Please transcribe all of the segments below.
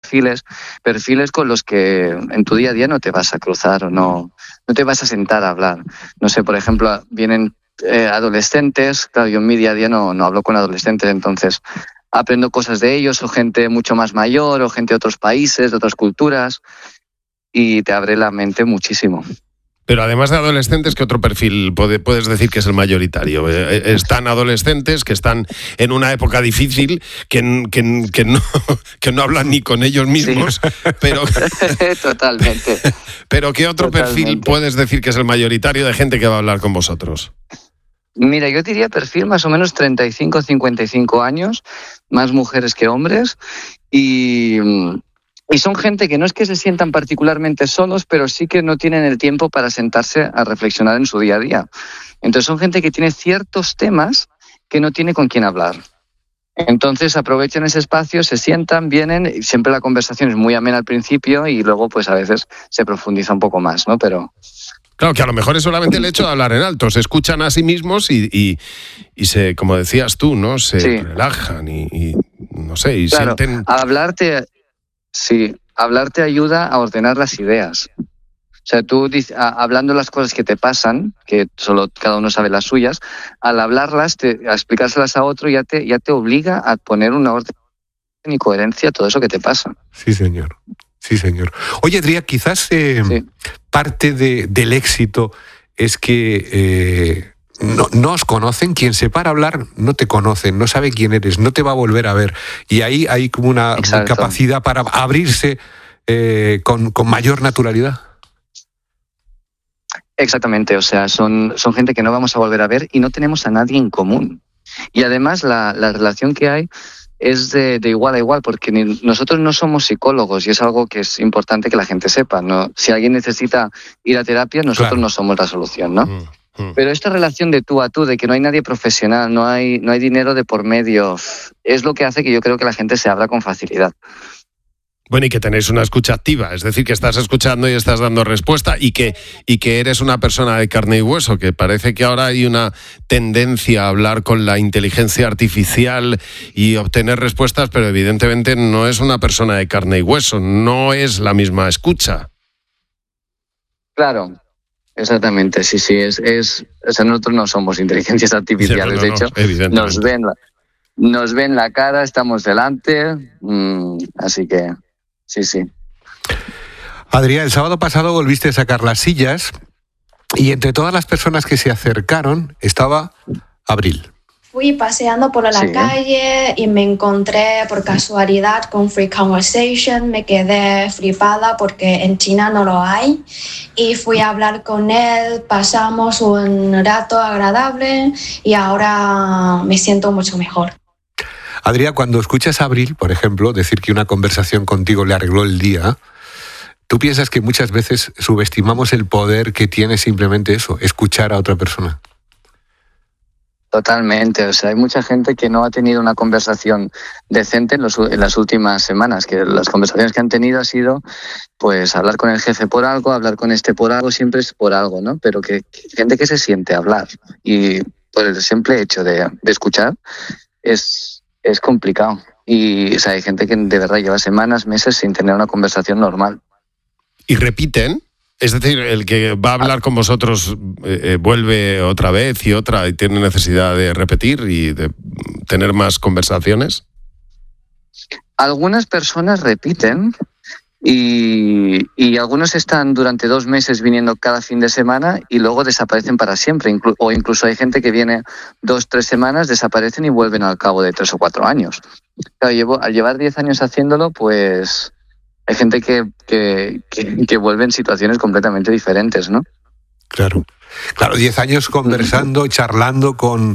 perfiles con los que en tu día a día no te vas a cruzar o no te vas a sentar a hablar. No sé, por ejemplo, vienen adolescentes, claro, yo en mi día a día no hablo con adolescentes, entonces aprendo cosas de ellos, o gente mucho más mayor, o gente de otros países, de otras culturas, y te abre la mente muchísimo. Pero además de adolescentes, ¿qué otro perfil puedes decir que es el mayoritario? Están adolescentes que están en una época difícil, que no hablan ni con ellos mismos, sí. Pero Totalmente. Pero ¿qué otro perfil puedes decir que es el mayoritario de gente que va a hablar con vosotros? Mira, yo diría perfil más o menos 35-55 años, más mujeres que hombres, y son gente que no es que se sientan particularmente solos, pero sí que no tienen el tiempo para sentarse a reflexionar en su día a día. Entonces son gente que tiene ciertos temas que no tiene con quién hablar. Entonces aprovechan ese espacio, se sientan, vienen, y siempre la conversación es muy amena al principio y luego pues a veces se profundiza un poco más, ¿no? Pero... Claro, que a lo mejor es solamente el hecho de hablar en alto, se escuchan a sí mismos y se, como decías tú, ¿no? Se relajan y no sé, y claro, sienten... Hablarte ayuda a ordenar las ideas. O sea, tú hablando las cosas que te pasan, que solo cada uno sabe las suyas, al hablarlas, a explicárselas a otro, ya te obliga a poner una orden y coherencia a todo eso que te pasa. Sí, señor. Sí, señor. Oye, Adrià, quizás parte del éxito es que no os conocen. Quien se para a hablar no te conoce, no sabe quién eres, no te va a volver a ver. Y ahí hay como una capacidad para abrirse con mayor naturalidad. Exactamente, o sea, son gente que no vamos a volver a ver y no tenemos a nadie en común. Y además la relación que hay es de igual a igual, porque nosotros no somos psicólogos y es algo que es importante que la gente sepa, ¿no? Si alguien necesita ir a terapia, nosotros no somos la solución, ¿no? Pero esta relación de tú a tú, de que no hay nadie profesional, no hay dinero de por medio, es lo que hace que yo creo que la gente se abra con facilidad. Bueno, y que tenéis una escucha activa, es decir, que estás escuchando y estás dando respuesta y que eres una persona de carne y hueso, que parece que ahora hay una tendencia a hablar con la inteligencia artificial y obtener respuestas, pero evidentemente no es una persona de carne y hueso, no es la misma escucha. Claro. Exactamente, sí, o sea, nosotros no somos inteligencias artificiales, de hecho, nos ven la cara, estamos delante, así que sí. Adrià, el sábado pasado volviste a sacar las sillas y entre todas las personas que se acercaron estaba Abril. Fui paseando por la calle y me encontré por casualidad con Free Conversation, me quedé flipada porque en China no lo hay y fui a hablar con él, pasamos un rato agradable y ahora me siento mucho mejor. Adrià, cuando escuchas a Abril, por ejemplo, decir que una conversación contigo le arregló el día, ¿tú piensas que muchas veces subestimamos el poder que tiene simplemente eso, escuchar a otra persona? Totalmente, o sea, hay mucha gente que no ha tenido una conversación decente en las últimas semanas, que las conversaciones que han tenido ha sido, pues, hablar con el jefe por algo, hablar con este por algo, siempre es por algo, ¿no? Pero que gente que se siente a hablar y por el simple hecho de escuchar es complicado. Y, o sea, hay gente que de verdad lleva semanas, meses sin tener una conversación normal. ¿Y repiten? Es decir, el que va a hablar con vosotros vuelve otra vez y otra y tiene necesidad de repetir y de tener más conversaciones. Algunas personas repiten y algunos están durante 2 meses viniendo cada fin de semana y luego desaparecen para siempre. O incluso hay gente que viene 2-3 semanas, desaparecen y vuelven al cabo de 3 o 4 años. Claro, al llevar 10 años haciéndolo, pues... hay gente que vuelve en situaciones completamente diferentes, ¿no? Claro, 10 años conversando, charlando con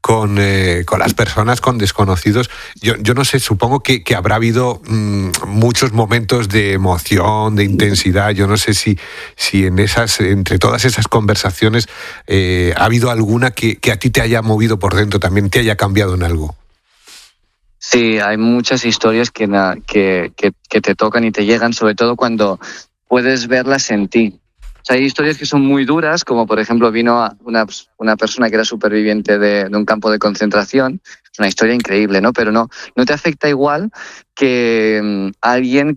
las personas, con desconocidos. Yo no sé, supongo que habrá habido muchos momentos de emoción, de intensidad. Yo no sé si entre todas esas conversaciones ha habido alguna que a ti te haya movido por dentro, también te haya cambiado en algo. Sí, hay muchas historias que te tocan y te llegan, sobre todo cuando puedes verlas en ti. O sea, hay historias que son muy duras, como por ejemplo vino una persona que era superviviente de un campo de concentración. Es una historia increíble, ¿no? Pero no te afecta igual que alguien